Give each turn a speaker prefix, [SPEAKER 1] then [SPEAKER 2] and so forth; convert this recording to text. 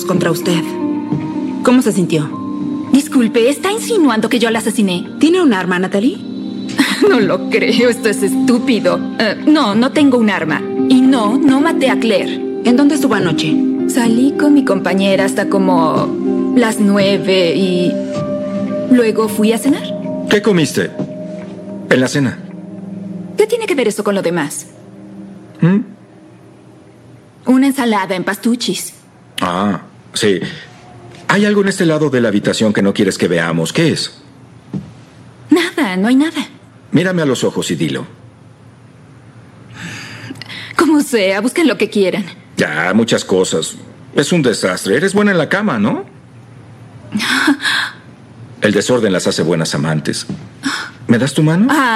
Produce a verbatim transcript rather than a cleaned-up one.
[SPEAKER 1] contra usted. ¿Cómo se sintió?
[SPEAKER 2] Disculpe, ¿está insinuando que yo la asesiné?
[SPEAKER 1] ¿Tiene un arma, Natalie?
[SPEAKER 2] No lo creo, esto es estúpido. Uh, no, no tengo un arma. Y no, no maté a Claire.
[SPEAKER 1] ¿En dónde estuvo anoche?
[SPEAKER 2] Salí con mi compañera hasta como las nueve y luego fui a cenar.
[SPEAKER 3] ¿Qué comiste en la cena?
[SPEAKER 2] ¿Qué tiene que ver eso con lo demás?
[SPEAKER 3] ¿Mm?
[SPEAKER 2] Una ensalada en pastuchis.
[SPEAKER 3] Ah, sí. Hay algo en este lado de la habitación que no quieres que veamos. ¿Qué es?
[SPEAKER 2] Nada, no hay nada.
[SPEAKER 3] Mírame a los ojos y dilo.
[SPEAKER 2] Como sea, busquen lo que quieran.
[SPEAKER 3] Ya, muchas cosas. Es un desastre. Eres buena en la cama, ¿no? El desorden las hace buenas amantes. ¿Me das tu mano?
[SPEAKER 2] Ah.